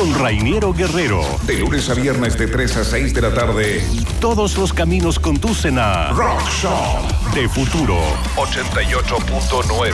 con Rainiero Guerrero. De lunes a viernes de 3 a 6 de la tarde. Todos los caminos conducen a Rock Shop de Futuro 88.9.